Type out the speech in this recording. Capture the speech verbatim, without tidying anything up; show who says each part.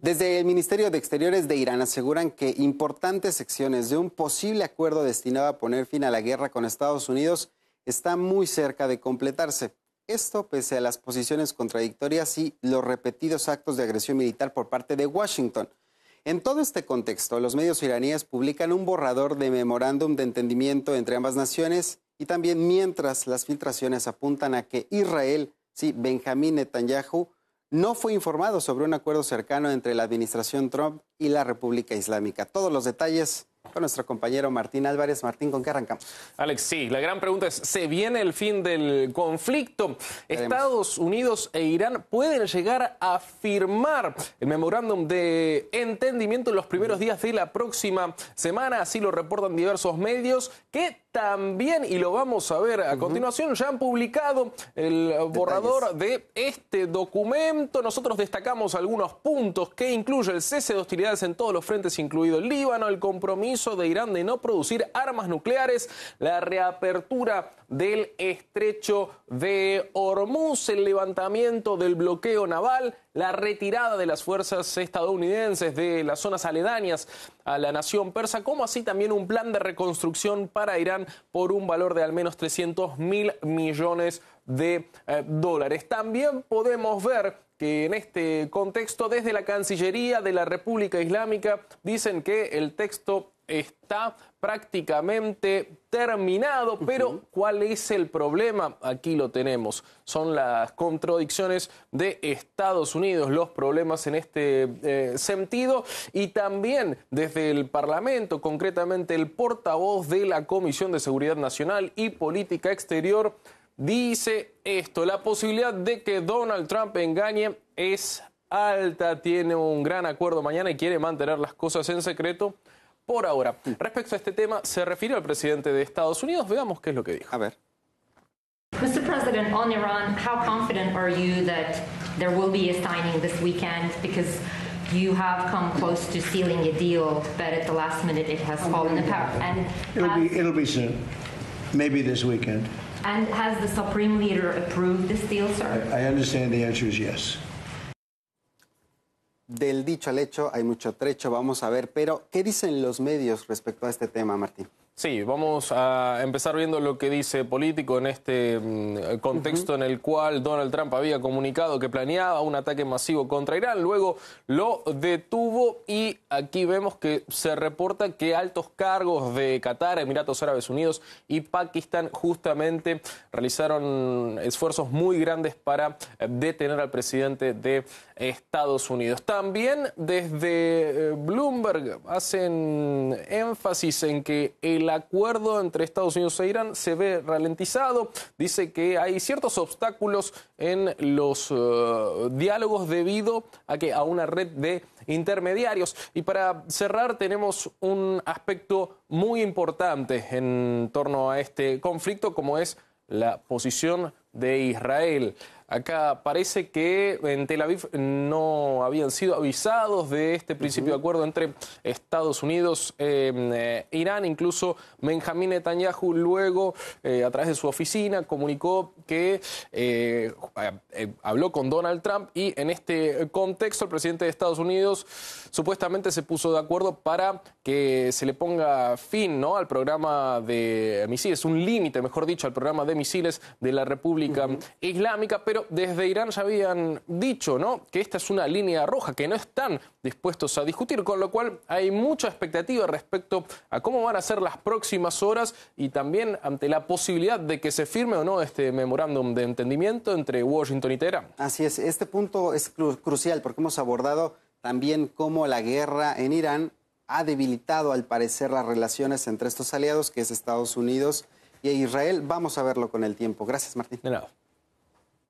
Speaker 1: Desde el Ministerio de Exteriores de Irán aseguran que importantes secciones de un posible acuerdo destinado a poner fin a la guerra con Estados Unidos está muy cerca de completarse. Esto pese a las posiciones contradictorias y los repetidos actos de agresión militar por parte de Washington. En todo este contexto, los medios iraníes publican un borrador de memorándum de entendimiento entre ambas naciones y también mientras las filtraciones apuntan a que Israel, sí, Benjamín Netanyahu, no fue informado sobre un acuerdo cercano entre la administración Trump y la República Islámica. Todos los detalles con nuestro compañero Martín Álvarez. Martín, ¿con qué arrancamos?
Speaker 2: Alex, sí, la gran pregunta es, ¿se viene el fin del conflicto?
Speaker 1: Veremos.
Speaker 2: Estados Unidos e Irán pueden llegar a firmar el memorándum de entendimiento en los primeros días de la próxima semana, así lo reportan diversos medios, que también, y lo vamos a ver a uh-huh. continuación, ya han publicado el Detalles. borrador de este documento. Nosotros destacamos algunos puntos que incluye el cese de hostilidades en todos los frentes, incluido el Líbano, el compromiso de Irán de no producir armas nucleares, la reapertura del estrecho de Hormuz, el levantamiento del bloqueo naval, la retirada de las fuerzas estadounidenses de las zonas aledañas a la nación persa, como así también un plan de reconstrucción para Irán por un valor de al menos trescientos mil millones de eh, dólares. También podemos ver que en este contexto, desde la Cancillería de la República Islámica, dicen que el texto está prácticamente terminado, pero uh-huh. ¿cuál es el problema? Aquí lo tenemos. Son las contradicciones de Estados Unidos, los problemas en este eh, sentido, y también desde el Parlamento, concretamente el portavoz de la Comisión de Seguridad Nacional y Política Exterior, dice esto: la posibilidad de que Donald Trump engañe es alta, tiene un gran acuerdo mañana y quiere mantener las cosas en secreto por ahora. Respecto a este tema, se refirió al presidente de Estados Unidos. Veamos qué es lo que dijo.
Speaker 1: A ver.
Speaker 3: Mister President, on Iran, how confident are you that there will be a signing this weekend? Because you have come close to sealing a deal, but at the last minute it has fallen apart. And
Speaker 4: it'll
Speaker 3: has,
Speaker 4: be it'll be soon, maybe this weekend.
Speaker 3: And has the Supreme Leader approved this deal, sir?
Speaker 4: I, I understand the answer is yes.
Speaker 1: Del dicho al hecho hay mucho trecho, vamos a ver, pero ¿qué dicen los medios respecto a este tema, Martín?
Speaker 2: Sí, vamos a empezar viendo lo que dice Político en este mm, contexto uh-huh. en el cual Donald Trump había comunicado que planeaba un ataque masivo contra Irán, luego lo detuvo y aquí vemos que se reporta que altos cargos de Qatar, Emiratos Árabes Unidos y Pakistán justamente realizaron esfuerzos muy grandes para detener al presidente de Estados Unidos. También desde Bloomberg hacen énfasis en que el El acuerdo entre Estados Unidos e Irán se ve ralentizado. Dice que hay ciertos obstáculos en los uh, diálogos debido a, que, a una red de intermediarios. Y para cerrar tenemos un aspecto muy importante en torno a este conflicto, como es la posición de Israel. Acá parece que en Tel Aviv no habían sido avisados de este principio uh-huh. de acuerdo entre Estados Unidos e eh, Irán. Incluso Benjamín Netanyahu luego, eh, a través de su oficina, comunicó que eh, eh, habló con Donald Trump y en este contexto el presidente de Estados Unidos supuestamente se puso de acuerdo para que se le ponga fin, ¿no?, al programa de misiles, un límite, mejor dicho, al programa de misiles de la República uh-huh. Islámica, pero desde Irán ya habían dicho, ¿no?, que esta es una línea roja, que no están dispuestos a discutir, con lo cual hay mucha expectativa respecto a cómo van a ser las próximas horas y también ante la posibilidad de que se firme o no este memorándum de entendimiento entre Washington y Teherán.
Speaker 1: Así es, este punto es cru- crucial porque hemos abordado también cómo la guerra en Irán ha debilitado al parecer las relaciones entre estos aliados, que es Estados Unidos y Israel. Vamos a verlo con el tiempo. Gracias, Martín.
Speaker 2: De nada.